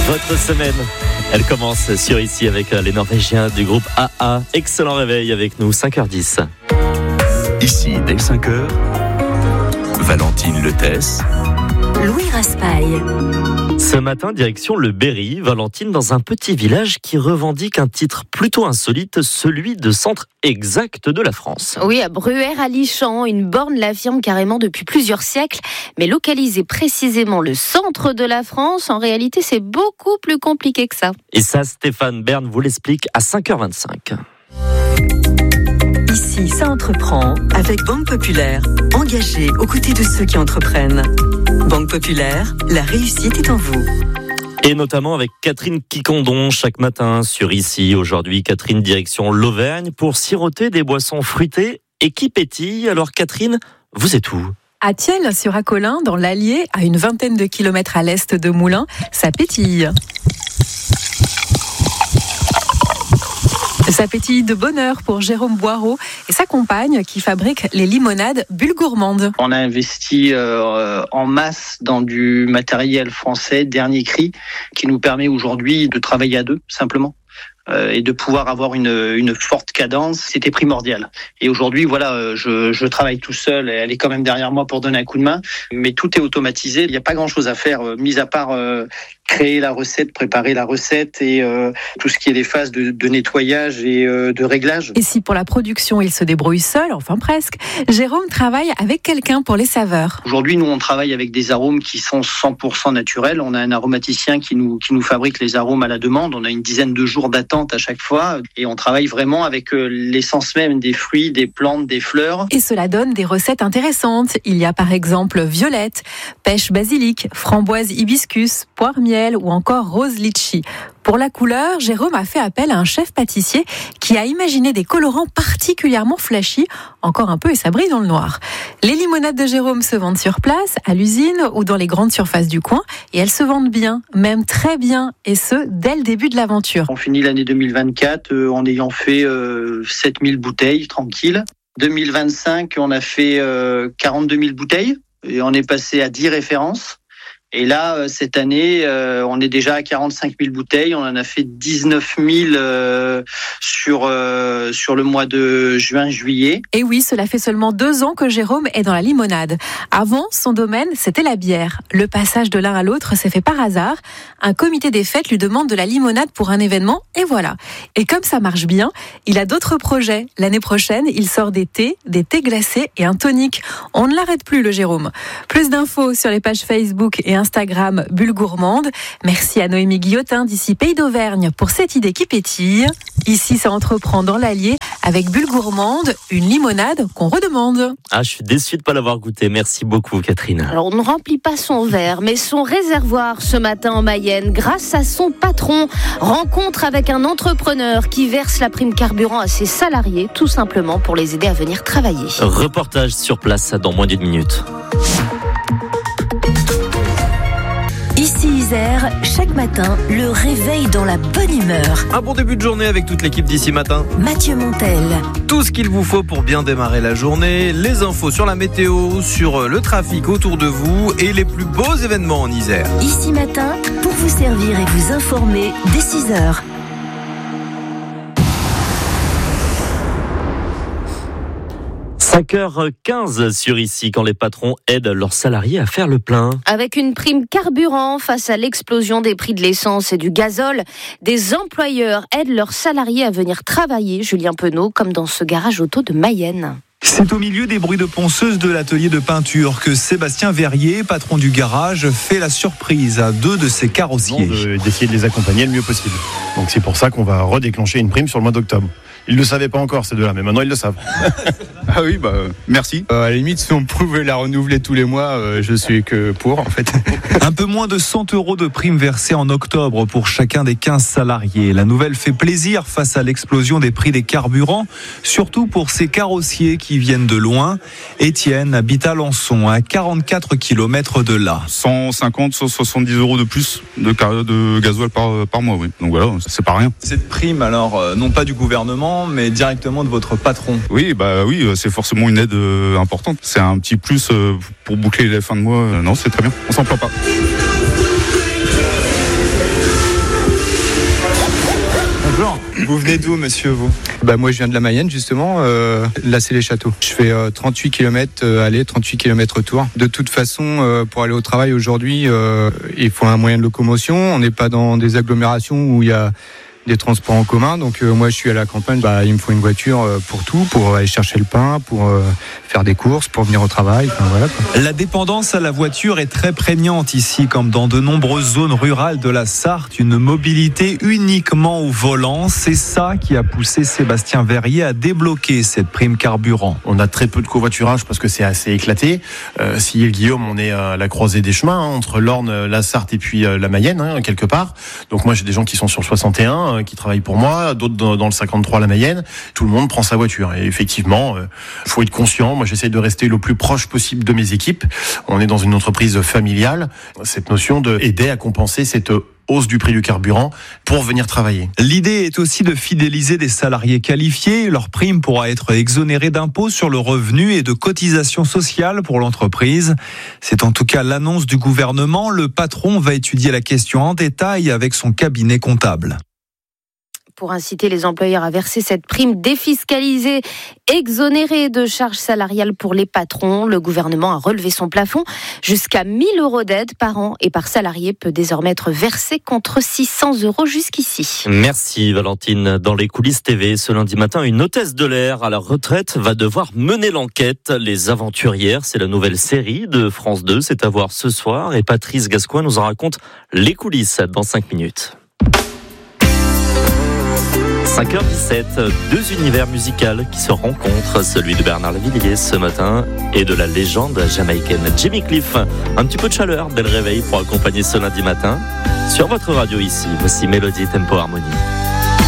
Votre semaine, elle commence sur ici avec les Norvégiens du groupe AA. Excellent réveil avec nous, 5h10. Ici, dès 5h, Valentine Letesse, Louis Raspail. Ce matin, direction le Berry, Valentine, dans un petit village qui revendique un titre plutôt insolite, celui de centre exact de la France. Oui, à Bruère-à-Lichamps, une borne l'affirme carrément depuis plusieurs siècles, mais localiser précisément le centre de la France, en réalité, c'est beaucoup plus compliqué que ça. Et ça, Stéphane Bern vous l'explique à 5h25. Ici, ça entreprend avec Banque Populaire, engagée aux côtés de ceux qui entreprennent. Banque Populaire, la réussite est en vous. Et notamment avec Catherine Quicondon chaque matin sur ici. Aujourd'hui, Catherine, direction l'Auvergne pour siroter des boissons fruitées et qui pétillent. Alors Catherine, vous êtes où ? À Thiel, sur Acolin, dans l'Allier, à une vingtaine de kilomètres à l'est de Moulins, ça pétille. Ça pétille de bonheur pour Jérôme Boireau et sa compagne qui fabrique les limonades Bulle Gourmande. On a investi en masse dans du matériel français, dernier cri, qui nous permet aujourd'hui de travailler à deux, simplement. Et de pouvoir avoir une forte cadence, c'était primordial. Et aujourd'hui, voilà, je travaille tout seul, et elle est quand même derrière moi pour donner un coup de main, mais tout est automatisé, il n'y a pas grand-chose à faire, mis à part créer la recette, préparer la recette et tout ce qui est les phases de nettoyage et de réglage. Et si pour la production, il se débrouille seul, enfin presque, Jérôme travaille avec quelqu'un pour les saveurs. Aujourd'hui, nous, on travaille avec des arômes qui sont 100% naturels. On a un aromaticien qui nous fabrique les arômes à la demande. On a une dizaine de jours d'attente à chaque fois et on travaille vraiment avec l'essence même des fruits, des plantes, des fleurs. Et cela donne des recettes intéressantes. Il y a par exemple violette, pêche basilic, framboise hibiscus, poire miel ou encore rose litchi. Pour la couleur, Jérôme a fait appel à un chef pâtissier qui a imaginé des colorants particulièrement flashy, encore un peu et ça brille dans le noir. Les limonades de Jérôme se vendent sur place, à l'usine ou dans les grandes surfaces du coin et elles se vendent bien, même très bien, et ce, dès le début de l'aventure. On finit l'année 2024 en ayant fait 7000 bouteilles, tranquille. 2025, on a fait 42 000 bouteilles et on est passé à 10 références. Et là, cette année, on est déjà à 45 000 bouteilles. On en a fait 19 000 sur le mois de juin-juillet. Et oui, cela fait seulement 2 ans que Jérôme est dans la limonade. Avant, son domaine, c'était la bière. Le passage de l'un à l'autre s'est fait par hasard. Un comité des fêtes lui demande de la limonade pour un événement, et voilà. Et comme ça marche bien, il a d'autres projets. L'année prochaine, il sort des thés glacés et un tonic. On ne l'arrête plus, le Jérôme. Plus d'infos sur les pages Facebook et Instagram Bulle Gourmande. Merci à Noémie Guillotin d'ici Pays d'Auvergne pour cette idée qui pétille. Ici, ça entreprend dans l'Allier avec Bulle Gourmande, une limonade qu'on redemande. Ah, je suis déçu de ne pas l'avoir goûté. Merci beaucoup, Catherine. Alors, on ne remplit pas son verre, mais son réservoir ce matin en Mayenne, grâce à son patron. Rencontre avec un entrepreneur qui verse la prime carburant à ses salariés, tout simplement pour les aider à venir travailler. Reportage sur place dans moins d'1 minute. Ici Isère, chaque matin, le réveil dans la bonne humeur. Un bon début de journée avec toute l'équipe d'ici matin. Mathieu Montel. Tout ce qu'il vous faut pour bien démarrer la journée, les infos sur la météo, sur le trafic autour de vous et les plus beaux événements en Isère. Ici matin, pour vous servir et vous informer dès 6h. « 5h15 sur ici, quand les patrons aident leurs salariés à faire le plein. » Avec une prime carburant face à l'explosion des prix de l'essence et du gazole, des employeurs aident leurs salariés à venir travailler, Julien Penaud, comme dans ce garage auto de Mayenne. C'est au milieu des bruits de ponceuse de l'atelier de peinture que Sébastien Verrier, patron du garage, fait la surprise à 2 de ses carrossiers. D'essayer de les accompagner le mieux possible. Donc c'est pour ça qu'on va redéclencher une prime sur le mois d'octobre. Ils ne le savaient pas encore, ces deux-là, mais maintenant ils le savent. Ah oui, merci. À la limite, si on pouvait la renouveler tous les mois, je suis que pour, en fait. Un peu moins de 100 € de prime versée en octobre pour chacun des 15 salariés. La nouvelle fait plaisir face à l'explosion des prix des carburants, surtout pour ces carrossiers qui viennent de loin. Étienne habite à Lançon, à 44 km de là. 150, 170 € de plus de gasoil par mois, oui. Donc voilà, c'est pas rien. Cette prime, alors, non pas du gouvernement, mais directement de votre patron. Oui, c'est forcément une aide importante. C'est un petit plus pour boucler les fins de mois. Non, c'est très bien. On s'en plaint pas. Vous venez d'où, monsieur, vous ? Moi, je viens de la Mayenne, justement. Là, c'est les châteaux. Je fais 38 km aller, 38 km retour. De toute façon, pour aller au travail aujourd'hui, il faut un moyen de locomotion. On n'est pas dans des agglomérations où il y a des transports en commun, donc moi je suis à la campagne, il me faut une voiture pour tout, pour aller chercher le pain, pour faire des courses, pour venir au travail, voilà quoi. La dépendance à la voiture est très prégnante ici, comme dans de nombreuses zones rurales de la Sarthe, une mobilité uniquement au volant, c'est ça qui a poussé Sébastien Verrier à débloquer cette prime carburant. On a très peu de covoiturage parce que c'est assez éclaté. Si Guillaume, on est à la croisée des chemins, entre l'Orne, la Sarthe et puis la Mayenne, quelque part. Donc moi j'ai des gens qui sont sur le 61, qui travaillent pour moi, d'autres dans le 53 la Mayenne. Tout le monde prend sa voiture. Et effectivement, faut être conscient. Moi, j'essaie de rester le plus proche possible de mes équipes. On est dans une entreprise familiale. Cette notion d'aider à compenser cette hausse du prix du carburant pour venir travailler. L'idée est aussi de fidéliser des salariés qualifiés. Leur prime pourra être exonérée d'impôts sur le revenu et de cotisations sociales pour l'entreprise. C'est en tout cas l'annonce du gouvernement. Le patron va étudier la question en détail avec son cabinet comptable. Pour inciter les employeurs à verser cette prime défiscalisée, exonérée de charges salariales pour les patrons, le gouvernement a relevé son plafond. Jusqu'à 1 000 € d'aide par an et par salarié peut désormais être versé contre 600 € jusqu'ici. Merci Valentine. Dans les coulisses TV, ce lundi matin, une hôtesse de l'air à la retraite va devoir mener l'enquête. Les Aventurières, c'est la nouvelle série de France 2. C'est à voir ce soir et Patrice Gascoigne nous en raconte les coulisses dans 5 minutes. 5h17, deux univers musicaux qui se rencontrent, celui de Bernard Lavilliers ce matin et de la légende jamaïcaine Jimmy Cliff. Un petit peu de chaleur dès le réveil pour accompagner ce lundi matin. Sur votre radio ici, voici Mélodie Tempo Harmonie.